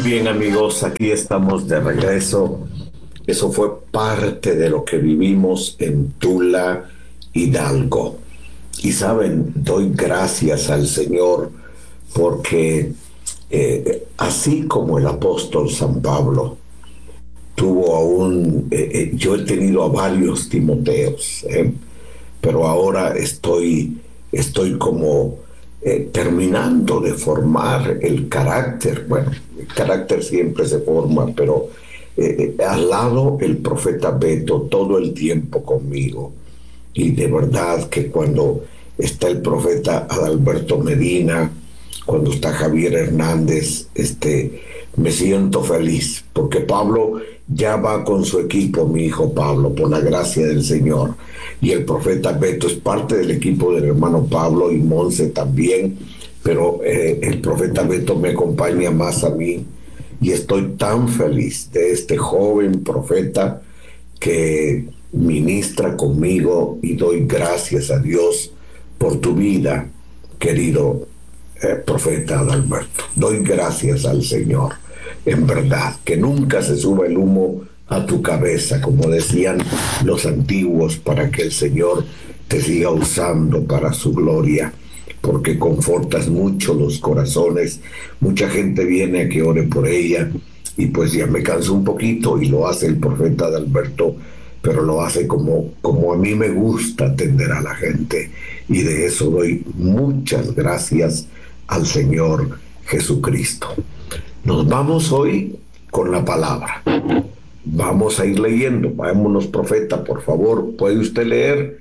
bien, amigos, aquí estamos de regreso. Eso fue parte de lo que vivimos en Tula, Hidalgo. Y saben, doy gracias al Señor porque así como el apóstol San Pablo tuvo yo he tenido a varios Timoteos, pero ahora estoy como terminando de formar el carácter. Bueno, el carácter siempre se forma, pero al lado el profeta Beto todo el tiempo conmigo. Y de verdad que cuando está el profeta Adalberto Medina, cuando está Javier Hernández, me siento feliz, porque Pablo ya va con su equipo, mi hijo Pablo, por la gracia del Señor. Y el profeta Beto es parte del equipo del hermano Pablo y Monse también, pero el profeta Beto me acompaña más a mí y estoy tan feliz de este joven profeta que ministra conmigo y doy gracias a Dios por tu vida, querido profeta Adalberto. Doy gracias al Señor, en verdad, que nunca se suba el humo a tu cabeza, como decían los antiguos, para que el Señor te siga usando para su gloria, porque confortas mucho los corazones. Mucha gente viene a que ore por ella y pues ya me canso un poquito, y lo hace el profeta Adalberto, pero lo hace como a mí me gusta atender a la gente, y de eso doy muchas gracias al Señor Jesucristo. Nos vamos hoy con la palabra. Vamos a ir leyendo. Vámonos, profeta, por favor. ¿Puede usted leer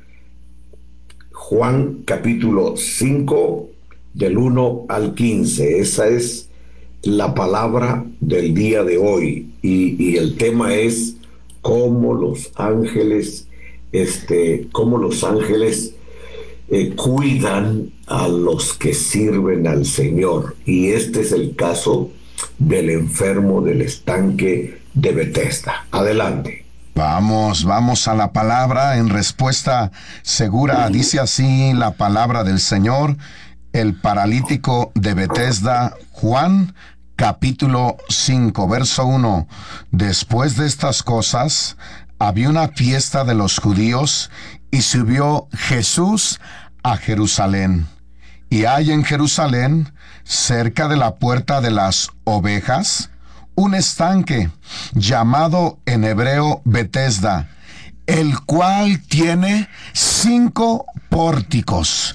Juan capítulo 5 del 1 al 15? Esa es la palabra del día de hoy, y el tema es cómo los ángeles cuidan a los que sirven al Señor. Y este es el caso del enfermo del estanque de Betesda. Adelante. Vamos a la palabra en respuesta segura. Dice así la palabra del Señor: el paralítico de Betesda, Juan capítulo 5, verso 1. Después de estas cosas, había una fiesta de los judíos, y subió Jesús a Jerusalén. Y hay en Jerusalén, cerca de la puerta de las ovejas, un estanque llamado en hebreo Betesda, el cual tiene 5 pórticos.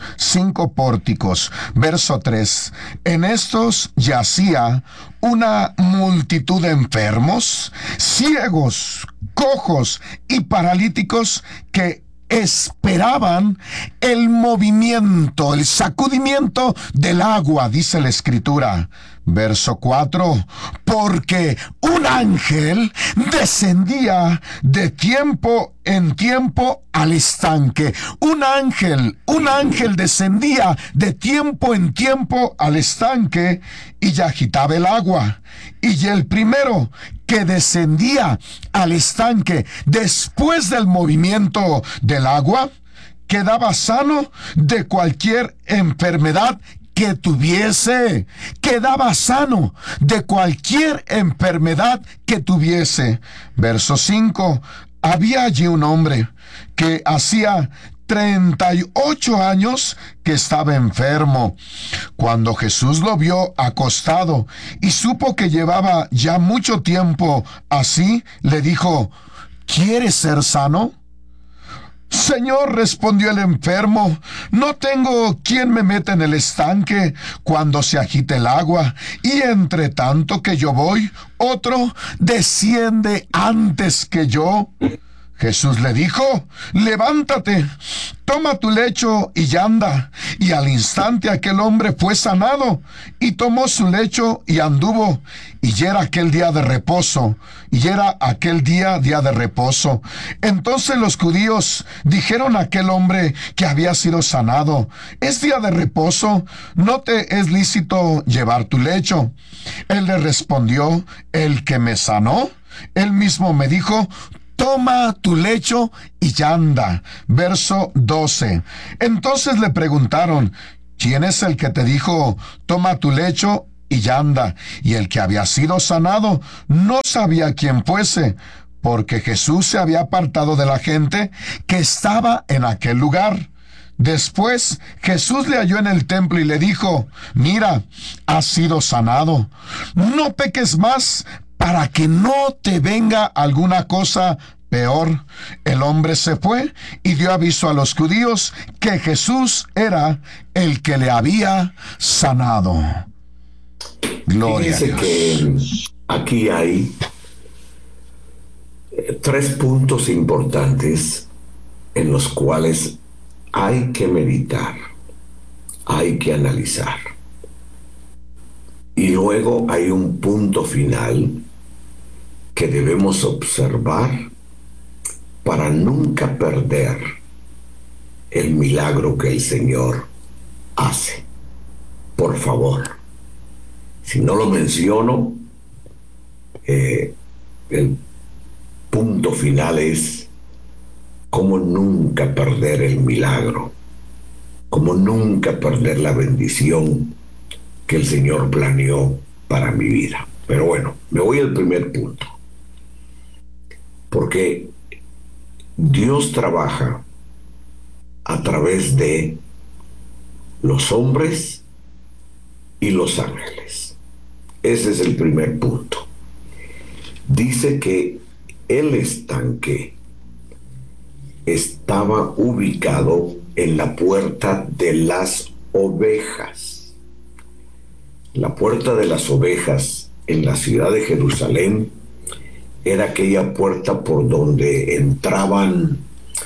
Verso 3. En estos yacía una multitud de enfermos, ciegos, cojos y paralíticos que esperaban el movimiento, el sacudimiento del agua, dice la Escritura. Verso 4, porque un ángel descendía de tiempo en tiempo al estanque. Un ángel descendía de tiempo en tiempo al estanque y ya agitaba el agua. Y el primero que descendía al estanque después del movimiento del agua quedaba sano de cualquier enfermedad que tuviese. Quedaba sano de cualquier enfermedad que tuviese. Verso 5. Había allí un hombre que hacía 38 años que estaba enfermo. Cuando Jesús lo vio acostado y supo que llevaba ya mucho tiempo así, le dijo: ¿quieres ser sano? Señor, respondió el enfermo, no tengo quien me meta en el estanque cuando se agite el agua, y entre tanto que yo voy, otro desciende antes que yo. Jesús le dijo: levántate, toma tu lecho y anda. Y al instante aquel hombre fue sanado, y tomó su lecho y anduvo. Y ya era aquel día de reposo. Entonces los judíos dijeron a aquel hombre que había sido sanado: es día de reposo, no te es lícito llevar tu lecho. Él le respondió: el que me sanó, él mismo me dijo: toma tu lecho y ya anda. Verso 12. Entonces le preguntaron: ¿quién es el que te dijo: toma tu lecho y anda. Y el que había sido sanado no sabía quién fuese, porque Jesús se había apartado de la gente que estaba en aquel lugar. Después Jesús le halló en el templo y le dijo: mira, has sido sanado. No peques más, para que no te venga alguna cosa peor. El hombre se fue y dio aviso a los judíos que Jesús era el que le había sanado. Gloria a Dios. Que aquí hay 3 puntos importantes en los cuales hay que meditar, hay que analizar. Y luego hay un punto final que debemos observar para nunca perder el milagro que el Señor hace. Por favor, si no lo menciono, el punto final es cómo nunca perder el milagro, cómo nunca perder la bendición que el Señor planeó para mi vida. Pero bueno, me voy al primer punto, porque Dios trabaja a través de los hombres y los ángeles. Ese es el primer punto. Dice que el estanque estaba ubicado en la puerta de las ovejas. La puerta de las ovejas en la ciudad de Jerusalén era aquella puerta por donde entraban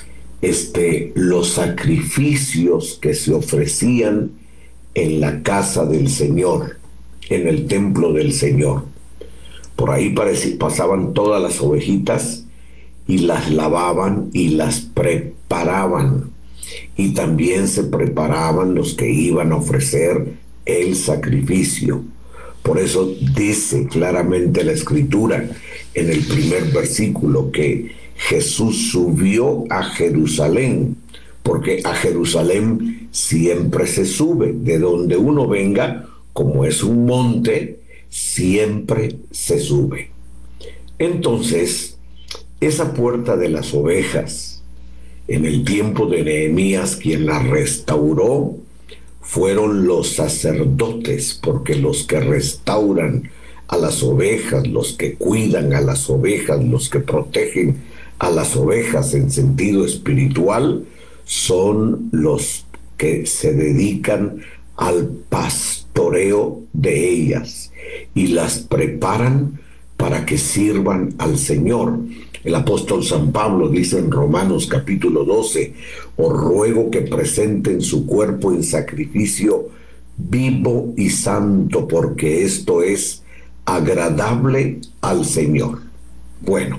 los sacrificios que se ofrecían en la casa del Señor, en el templo del Señor. Por ahí pasaban todas las ovejitas y las lavaban y las preparaban. Y también se preparaban los que iban a ofrecer el sacrificio. Por eso dice claramente la Escritura en el primer versículo que Jesús subió a Jerusalén, porque a Jerusalén siempre se sube. De donde uno venga, como es un monte, siempre se sube. Entonces, esa puerta de las ovejas, en el tiempo de Nehemías, quien la restauró fueron los sacerdotes, porque los que restauran a las ovejas, los que cuidan a las ovejas, los que protegen a las ovejas en sentido espiritual, son los que se dedican al pastoreo de ellas y las preparan para que sirvan al Señor. El apóstol San Pablo dice en Romanos capítulo 12: os ruego que presenten su cuerpo en sacrificio vivo y santo, porque esto es agradable al Señor. Bueno,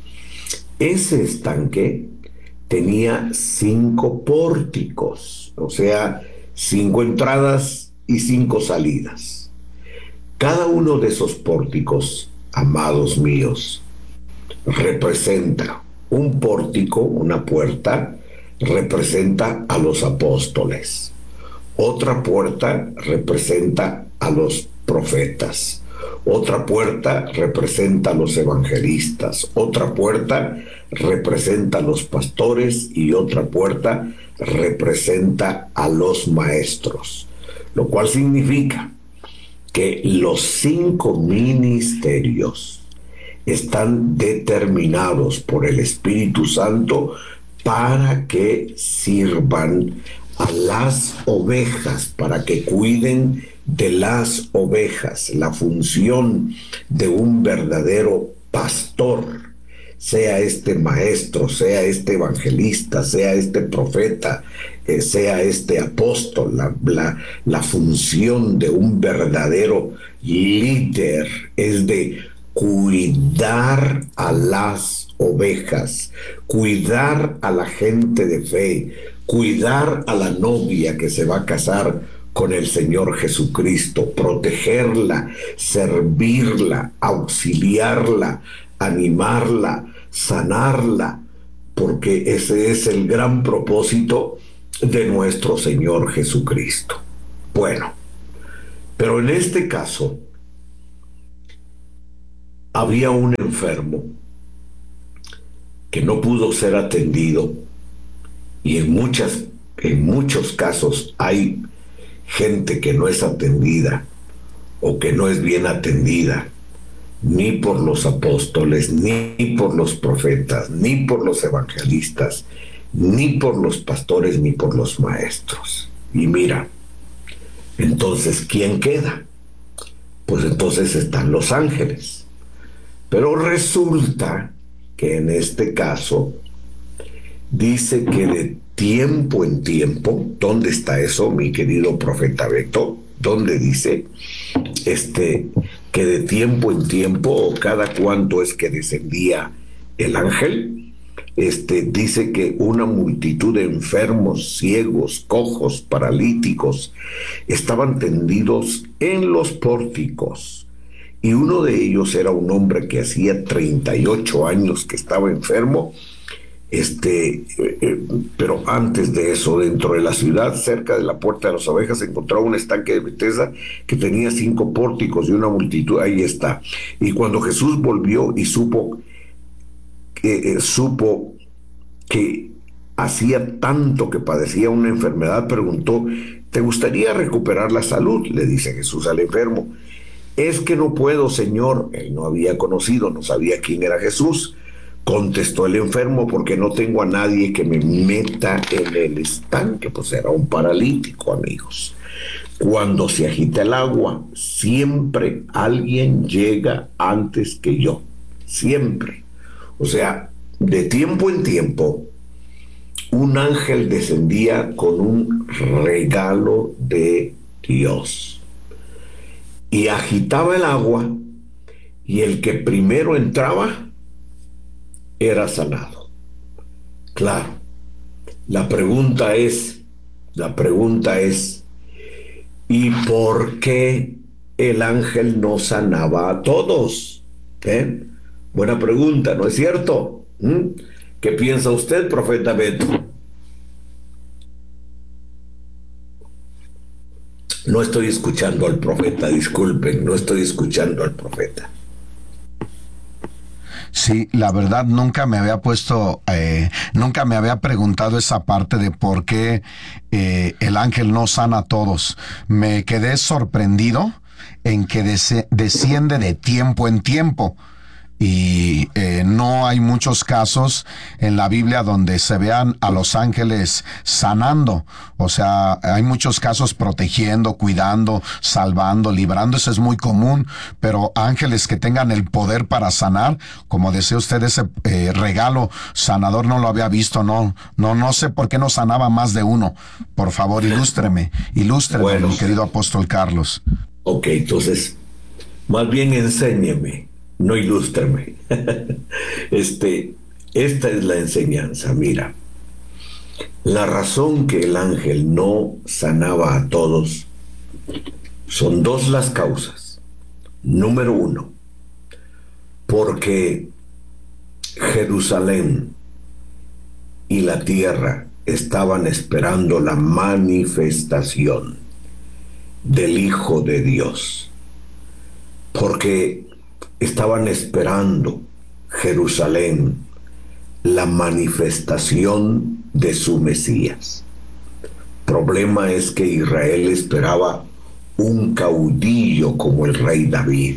ese estanque tenía 5 pórticos, o sea, 5 entradas y 5 salidas. Cada uno de esos pórticos, amados míos, representa un pórtico, una puerta, representa a los apóstoles. Otra puerta representa a los profetas. Otra puerta representa a los evangelistas. Otra puerta representa a los pastores y otra puerta representa a los maestros. Lo cual significa que los 5 ministerios están determinados por el Espíritu Santo para que sirvan a las ovejas, para que cuiden de las ovejas. La función de un verdadero pastor, sea este maestro, sea este evangelista, sea este profeta, sea este apóstol, la función de un verdadero líder es de cuidar a las ovejas, cuidar a la gente de fe, cuidar a la novia que se va a casar con el Señor Jesucristo, protegerla, servirla, auxiliarla, animarla, sanarla, porque ese es el gran propósito de nuestro Señor Jesucristo. Bueno, Pero en este caso, había un enfermo que no pudo ser atendido y en muchos casos hay gente que no es atendida o que no es bien atendida ni por los apóstoles, ni por los profetas, ni por los evangelistas, ni por los pastores, ni por los maestros. Y mira, entonces, ¿quién queda? Pues entonces están los ángeles. Pero resulta que en este caso dice que de tiempo en tiempo, ¿dónde está eso, mi querido profeta Beto? ¿Dónde dice que de tiempo en tiempo, o cada cuánto es que descendía el ángel? Dice que una multitud de enfermos, ciegos, cojos, paralíticos estaban tendidos en los pórticos. Y uno de ellos era un hombre que hacía 38 años que estaba enfermo. Pero antes de eso, dentro de la ciudad, cerca de la Puerta de las Ovejas, se encontraba un estanque de Betesda que tenía 5 pórticos y una multitud. Ahí está. Y cuando Jesús volvió y supo que hacía tanto que padecía una enfermedad, preguntó: ¿te gustaría recuperar la salud?, le dice Jesús al enfermo. Es que no puedo, Señor. Él no había conocido, no sabía quién era Jesús. Contestó el enfermo: porque no tengo a nadie que me meta en el estanque. Pues era un paralítico, amigos. Cuando se agita el agua, siempre alguien llega antes que yo. Siempre. O sea, de tiempo en tiempo, un ángel descendía con un regalo de Dios y agitaba el agua, y el que primero entraba era sanado. Claro, la pregunta es, ¿y por qué el ángel no sanaba a todos? Buena pregunta, ¿no es cierto? ¿Qué piensa usted, profeta Beto? No estoy escuchando al profeta, disculpen, no estoy escuchando al profeta. Sí, la verdad nunca me había nunca me había preguntado esa parte de por qué el ángel no sana a todos. Me quedé sorprendido en que desciende de tiempo en tiempo. Y no hay muchos casos en la Biblia donde se vean a los ángeles sanando. O sea, hay muchos casos protegiendo, cuidando, salvando, librando. Eso es muy común. Pero ángeles que tengan el poder para sanar, como decía usted, ese regalo sanador no lo había visto. No sé por qué no sanaba más de uno. Por favor, ilústreme, bueno, mi querido apóstol Carlos. Ok, entonces, más bien enséñeme. No ilústrame. Esta es la enseñanza. Mira, la razón que el ángel no sanaba a todos son 2 las causas. Número 1, porque Jerusalén y la tierra estaban esperando la manifestación del Hijo de Dios. Porque estaban esperando Jerusalén la manifestación de su Mesías. Problema es que Israel esperaba un caudillo como el rey David,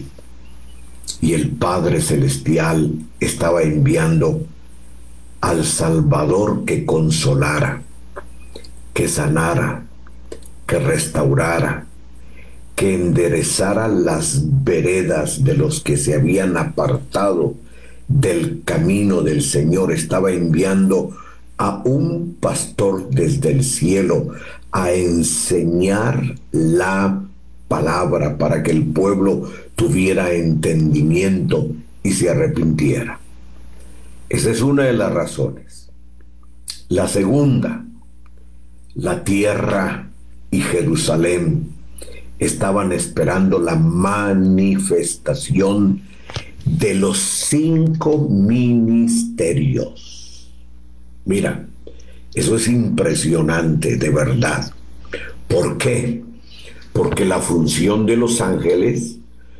y el Padre Celestial estaba enviando al Salvador que consolara, que sanara, que restaurara, que enderezara las veredas de los que se habían apartado del camino del Señor. Estaba enviando a un pastor desde el cielo a enseñar la palabra para que el pueblo tuviera entendimiento y se arrepintiera. Esa es una de las razones. La segunda, la tierra y Jerusalén estaban esperando la manifestación de los 5 ministerios. Mira, eso es impresionante, de verdad. ¿Por qué? porque la función de los ángeles,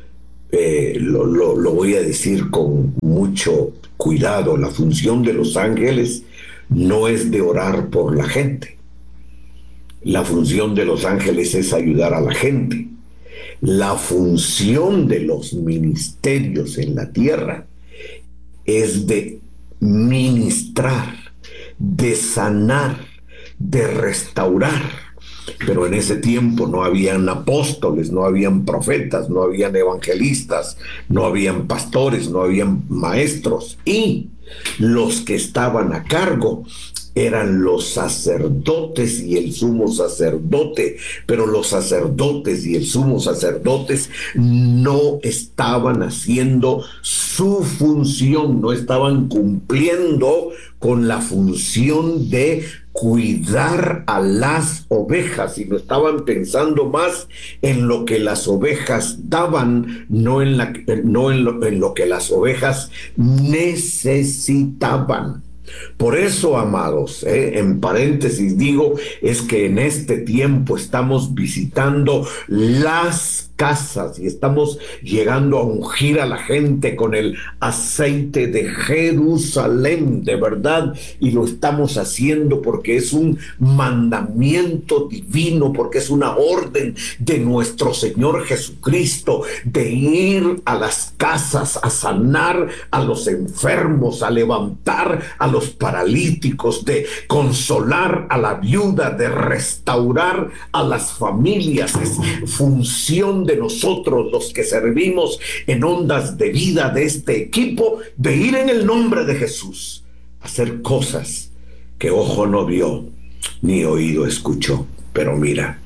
lo voy a decir con mucho cuidado, la función de los ángeles no es de orar por la gente. La función de los ángeles es ayudar a la gente. La función de los ministerios en la tierra es de ministrar, de sanar, de restaurar. Pero en ese tiempo no habían apóstoles, no habían profetas, no habían evangelistas, no habían pastores, no habían maestros. Y los que estaban a cargo eran los sacerdotes y el sumo sacerdote, pero los sacerdotes y el sumo sacerdotes no estaban haciendo su función, no estaban cumpliendo con la función de cuidar a las ovejas, sino estaban pensando más en lo que las ovejas daban, no en lo que las ovejas necesitaban. Por eso, amados, en paréntesis digo, es que en este tiempo estamos visitando las casas y estamos llegando a ungir a la gente con el aceite de Jerusalén, de verdad, y lo estamos haciendo porque es un mandamiento divino, porque es una orden de nuestro Señor Jesucristo de ir a las casas a sanar a los enfermos, a levantar a los paralíticos, de consolar a la viuda, de restaurar a las familias. Es función de nosotros, los que servimos en Ondas de Vida, de este equipo, de ir en el nombre de Jesús a hacer cosas que ojo no vio ni oído escuchó. Pero mira,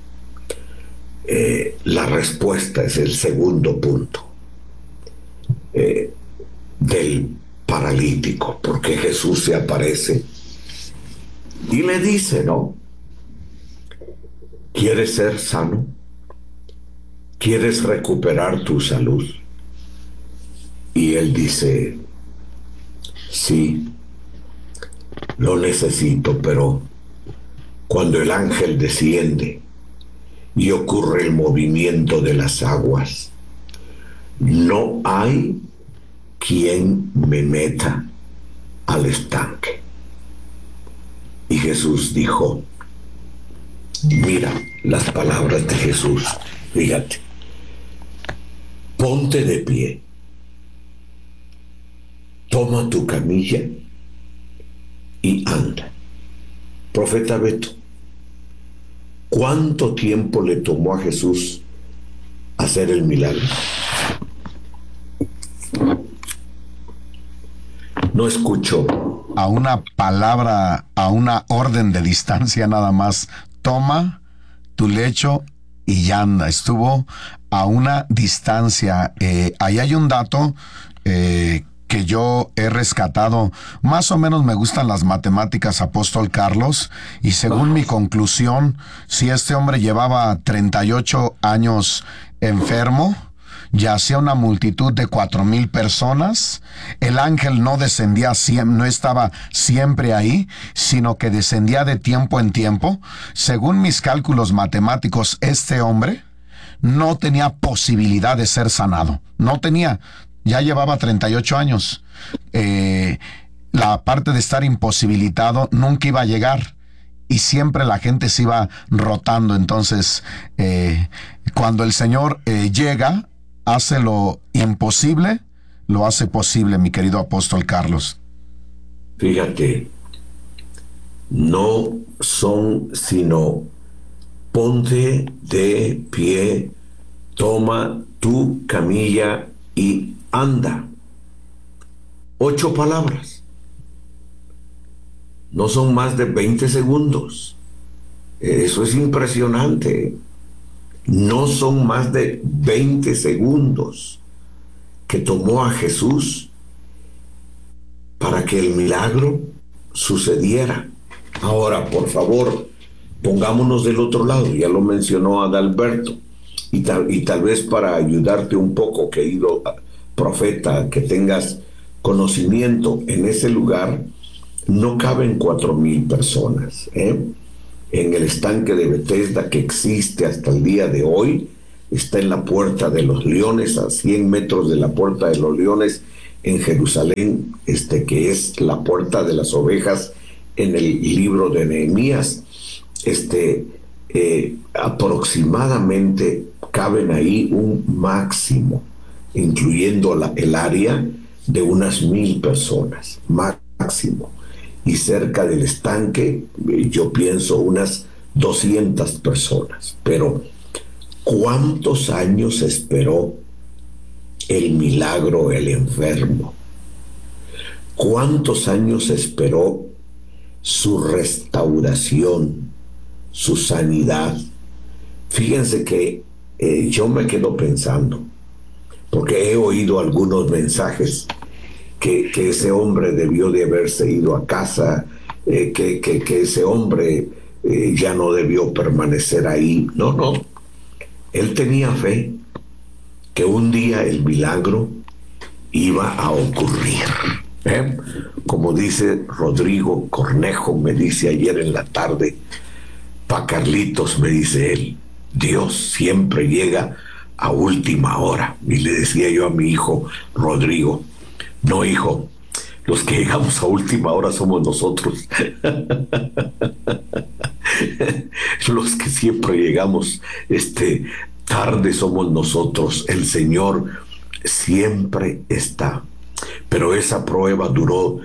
la respuesta es el segundo punto del paralítico, porque Jesús se aparece y le dice, ¿no? ¿Quieres ser sano? ¿Quieres recuperar tu salud? Y él dice, sí, lo necesito, pero cuando el ángel desciende y ocurre el movimiento de las aguas, no hay quien me meta al estanque. Y Jesús dijo, mira las palabras de Jesús, fíjate, ponte de pie, toma tu camilla y anda. Profeta Beto, ¿cuánto tiempo le tomó a Jesús hacer el milagro? No escucho. A una palabra, a una orden de distancia nada más. Toma tu lecho y anda. Estuvo a una distancia. Ahí hay un dato que yo he rescatado. Más o menos me gustan las matemáticas, Apóstol Carlos, y según mi conclusión, si este hombre llevaba 38 años enfermo, yacía una multitud de 4,000 personas. El ángel no descendía, no estaba siempre ahí, sino que descendía de tiempo en tiempo. Según mis cálculos matemáticos, este hombre no tenía posibilidad de ser sanado. No tenía, ya llevaba 38 años. La parte de estar imposibilitado nunca iba a llegar. Y siempre la gente se iba rotando. Entonces, cuando el Señor llega, hace lo imposible, lo hace posible, mi querido Apóstol Carlos. Fíjate, no son sino ponte de pie, toma tu camilla y anda. 8 palabras. No son más de 20 segundos. Eso es impresionante. No son más de 20 segundos que tomó a Jesús para que el milagro sucediera. Ahora, por favor, pongámonos del otro lado. Ya lo mencionó Adalberto. Y tal vez para ayudarte un poco, querido profeta, que tengas conocimiento, en ese lugar no caben 4,000 personas, en el estanque de Bethesda, que existe hasta el día de hoy. Está en la Puerta de los Leones, a 100 metros de la Puerta de los Leones en Jerusalén, que es la Puerta de las Ovejas en el libro de Nehemías. Aproximadamente caben ahí un máximo, incluyendo el área, de unas 1,000 personas, máximo. Y cerca del estanque, yo pienso unas 200 personas. Pero ¿cuántos años esperó el milagro el enfermo? ¿Cuántos años esperó su restauración, su sanidad? Fíjense que yo me quedo pensando, porque he oído algunos mensajes que ese hombre debió de haberse ido a casa, que ese hombre ya no debió permanecer ahí. No, él tenía fe que un día el milagro iba a ocurrir. Como dice Rodrigo Cornejo, me dice ayer en la tarde, pa' Carlitos, me dice él, Dios siempre llega a última hora. Y le decía yo a mi hijo Rodrigo, no, hijo, los que llegamos a última hora somos nosotros. Los que siempre llegamos tarde somos nosotros. El Señor siempre está. Pero esa prueba duró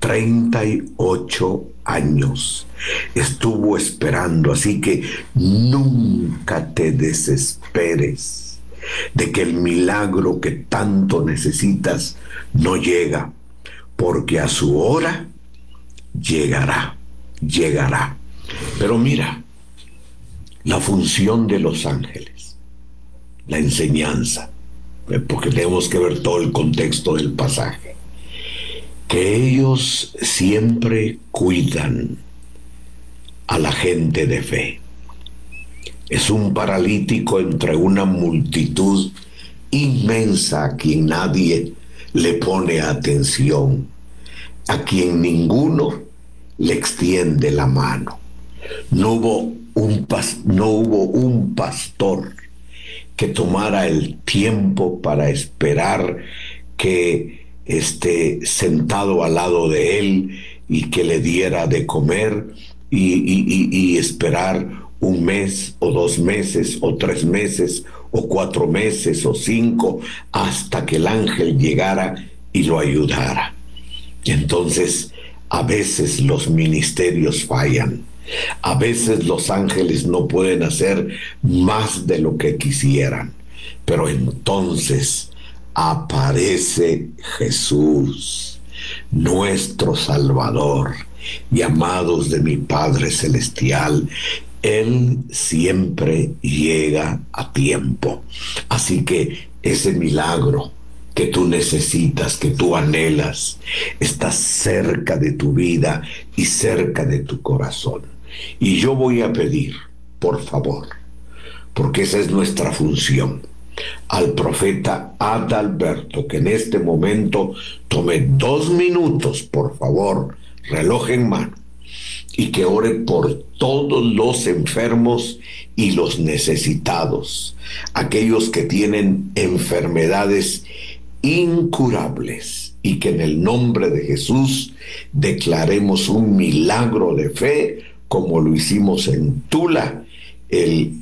38 años. Estuvo esperando, así que nunca te desesperes de que el milagro que tanto necesitas no llega, porque a su hora llegará. Pero mira, la función de los ángeles, la enseñanza, porque tenemos que ver todo el contexto del pasaje, que ellos siempre cuidan a la gente de fe. Es un paralítico entre una multitud inmensa a quien nadie le pone atención, a quien ninguno le extiende la mano. No hubo un pastor que tomara el tiempo para esperar que esté sentado al lado de él y que le diera de comer y esperar 1 mes o 2 meses o 3 meses o 4 meses o 5 hasta que el ángel llegara y lo ayudara. Entonces, a veces los ministerios fallan. A veces los ángeles no pueden hacer más de lo que quisieran. Pero entonces aparece Jesús, nuestro Salvador, y amados de mi Padre Celestial, Él siempre llega a tiempo. Así que ese milagro que tú necesitas, que tú anhelas, está cerca de tu vida y cerca de tu corazón. Y yo voy a pedir, por favor, porque esa es nuestra función, al profeta Adalberto, que en este momento tome 2 minutos, por favor, reloj en mano, y que ore por todos los enfermos y los necesitados, aquellos que tienen enfermedades incurables, y que en el nombre de Jesús declaremos un milagro de fe, como lo hicimos en Tula el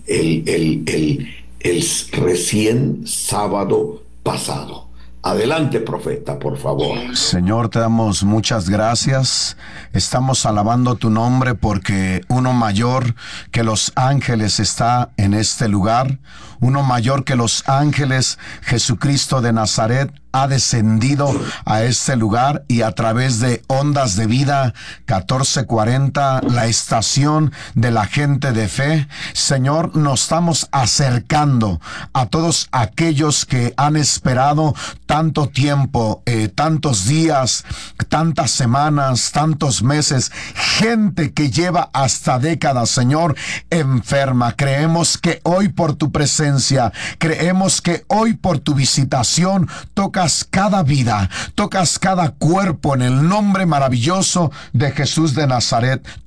recién sábado pasado. Adelante, profeta, por favor. Señor, te damos muchas gracias. Estamos alabando tu nombre porque uno mayor que los ángeles está en este lugar. Uno mayor que los ángeles, Jesucristo de Nazaret, ha descendido a este lugar, y a través de Ondas de Vida 1440, la estación de la gente de fe, Señor, nos estamos acercando a todos aquellos que han esperado tanto tiempo, tantos días, tantas semanas, tantos meses, gente que lleva hasta décadas, Señor, enferma. Creemos que hoy por tu presencia, creemos que hoy por tu visitación, tocas cada vida, tocas cada cuerpo en el nombre maravilloso de Jesús de Nazaret.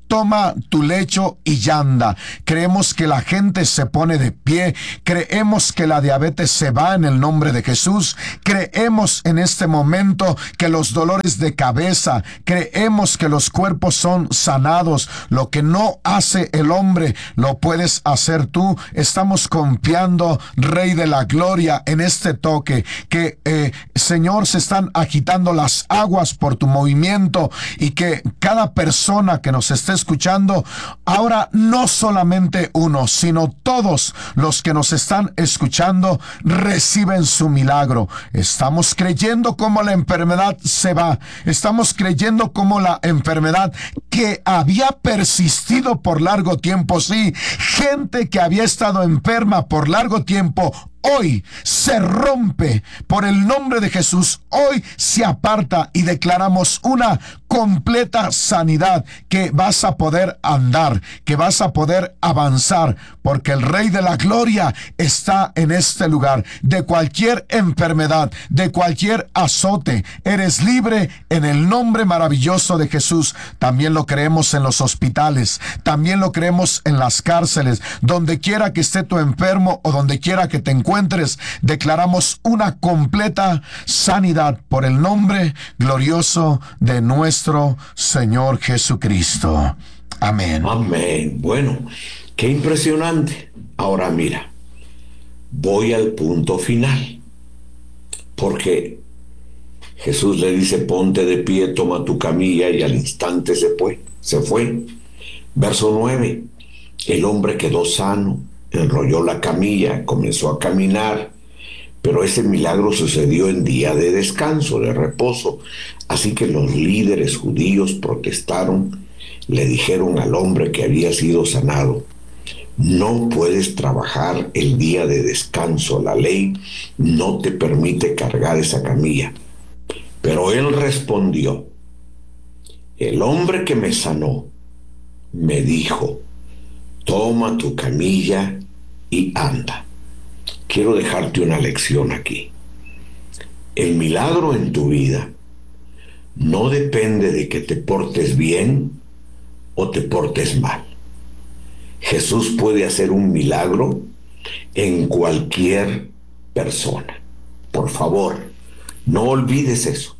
toma tu lecho y anda. Creemos que la gente se pone de pie. Creemos que la diabetes se va en el nombre de Jesús. Creemos en este momento que los dolores de cabeza, creemos que los cuerpos son sanados. Lo que no hace el hombre, lo puedes hacer tú. Estamos confiando, Rey de la Gloria, en este toque, que Señor, se están agitando las aguas por tu movimiento, y que cada persona que nos esté escuchando ahora, no solamente uno, sino todos los que nos están escuchando, reciben su milagro. Estamos creyendo cómo la enfermedad se va. Estamos creyendo cómo la enfermedad que había persistido por largo tiempo, sí, gente que había estado enferma por largo tiempo, hoy se rompe por el nombre de Jesús. Hoy se aparta y declaramos una completa sanidad, que vas a poder andar, que vas a poder avanzar, porque el Rey de la Gloria está en este lugar. De cualquier enfermedad, de cualquier azote, eres libre en el nombre maravilloso de Jesús. También lo creemos en los hospitales, también lo creemos en las cárceles. Donde quiera que esté tu enfermo o donde quiera que te encuentres, declaramos una completa sanidad por el nombre glorioso de nuestro Señor Jesucristo. Amén. Amén. Bueno, qué impresionante. Ahora mira, voy al punto final, porque Jesús le dice: ponte de pie, toma tu camilla, y al instante se fue. Verso 9, el hombre quedó sano, enrolló la camilla, comenzó a caminar. Pero ese milagro sucedió en día de descanso, de reposo. Así que los líderes judíos protestaron, le dijeron al hombre que había sido sanado: no puedes trabajar el día de descanso, la ley no te permite cargar esa camilla. Pero él respondió: el hombre que me sanó me dijo, toma tu camilla y anda. Quiero dejarte una lección aquí. El milagro en tu vida no depende de que te portes bien o te portes mal. Jesús puede hacer un milagro en cualquier persona. Por favor, no olvides eso.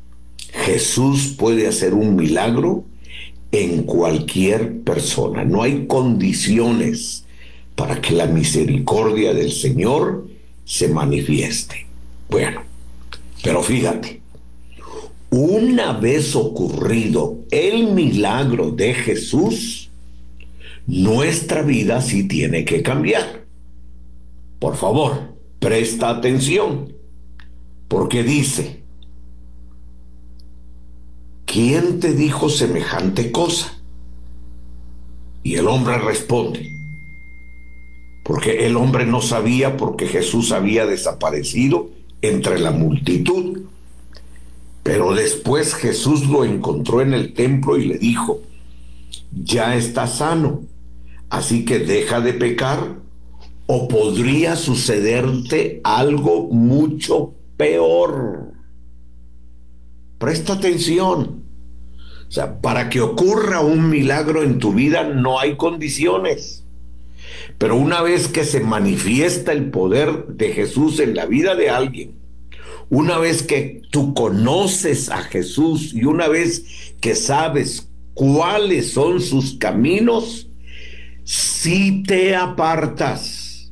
Jesús puede hacer un milagro en cualquier persona. No hay condiciones para que la misericordia del Señor se manifieste. Bueno, pero fíjate, una vez ocurrido el milagro de Jesús, nuestra vida sí tiene que cambiar. Por favor, presta atención, porque dice: ¿quién te dijo semejante cosa? Y el hombre responde, porque el hombre no sabía, porque Jesús había desaparecido entre la multitud. Pero después Jesús lo encontró en el templo y le dijo: ya está sano, así que deja de pecar, o podría sucederte algo mucho peor. Presta atención. O sea, para que ocurra un milagro en tu vida no hay condiciones. Pero una vez que se manifiesta el poder de Jesús en la vida de alguien, una vez que tú conoces a Jesús y una vez que sabes cuáles son sus caminos, si te apartas,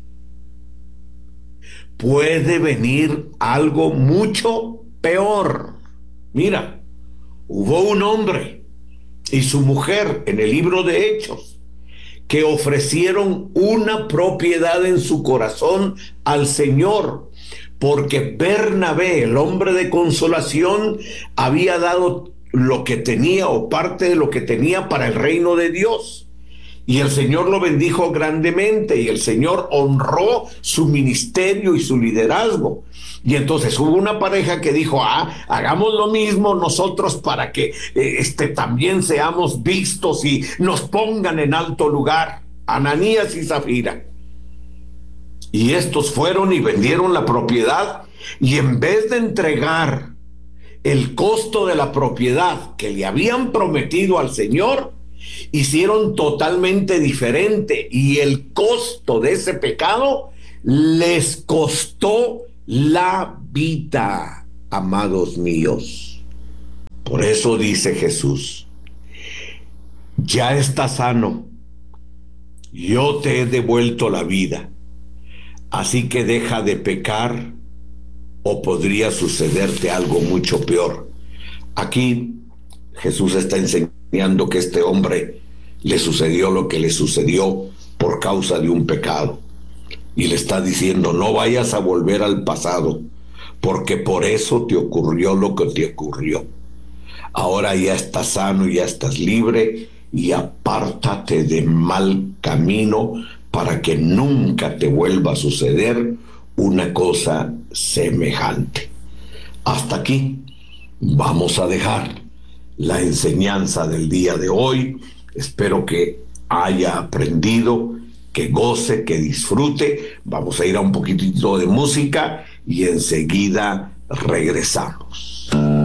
puede venir algo mucho peor. Mira, hubo un hombre y su mujer en el libro de Hechos que ofrecieron una propiedad en su corazón al Señor, porque Bernabé, el hombre de consolación, había dado lo que tenía o parte de lo que tenía para el reino de Dios. Y el Señor lo bendijo grandemente y el Señor honró su ministerio y su liderazgo. Y entonces hubo una pareja que dijo: hagamos lo mismo nosotros para que también seamos vistos y nos pongan en alto lugar. Ananías y Zafira. Y estos fueron y vendieron la propiedad, y en vez de entregar el costo de la propiedad que le habían prometido al Señor, hicieron totalmente diferente y el costo de ese pecado les costó la vida, amados míos. Por eso dice Jesús, ya estás sano, yo te he devuelto la vida, así que deja de pecar o podría sucederte algo mucho peor. Aquí Jesús está enseñando que a este hombre le sucedió lo que le sucedió por causa de un pecado. Y le está diciendo, no vayas a volver al pasado, porque por eso te ocurrió lo que te ocurrió. Ahora ya estás sano, ya estás libre, y apártate de mal camino para que nunca te vuelva a suceder una cosa semejante. Hasta aquí vamos a dejar la enseñanza del día de hoy. Espero que haya aprendido, que goce, que disfrute. Vamos a ir a un poquitito de música y enseguida regresamos.